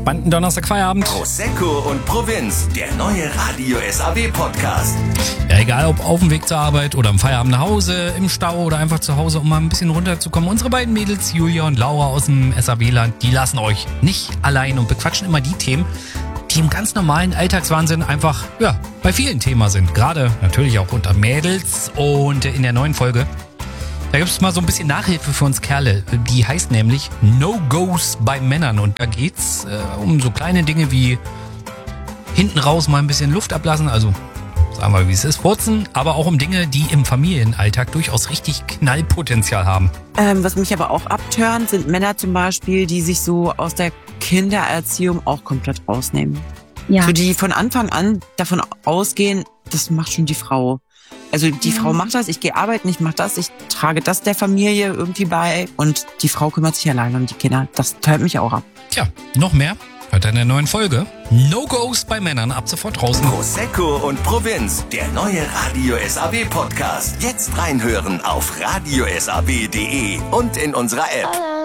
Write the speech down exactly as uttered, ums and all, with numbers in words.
entspannten Donnerstag-Feierabend. Prosecco und Provinz, der neue Radio S A W-Podcast. Ja, egal ob auf dem Weg zur Arbeit oder am Feierabend nach Hause, im Stau oder einfach zu Hause, um mal ein bisschen runterzukommen. Unsere beiden Mädels, Julia und Laura aus dem S A W-Land, die lassen euch nicht allein und bequatschen immer die Themen, die im ganz normalen Alltagswahnsinn einfach, ja, bei vielen Thema sind. Gerade natürlich auch unter Mädels. Und in der neuen Folge, da gibt es mal so ein bisschen Nachhilfe für uns Kerle. Die heißt nämlich No-Gos bei Männern. Und da geht's äh, um so kleine Dinge wie hinten raus mal ein bisschen Luft ablassen. Also sagen wir, wie es ist, furzen. Aber auch um Dinge, die im Familienalltag durchaus richtig Knallpotenzial haben. Ähm, was mich aber auch abtönt, sind Männer zum Beispiel, die sich so aus der Kindererziehung auch komplett rausnehmen. Ja. So die von Anfang an davon ausgehen, das macht schon die Frau. Also die Frau macht das, ich gehe arbeiten, ich mache das, ich trage das der Familie irgendwie bei und die Frau kümmert sich allein um die Kinder. Das tönt mich auch ab. Tja, noch mehr hört ihr in der neuen Folge. No-Gos bei Männern, ab sofort draußen. Prosecco und Provinz, der neue Radio S A W-Podcast. Jetzt reinhören auf radio s a w punkt d e und in unserer App.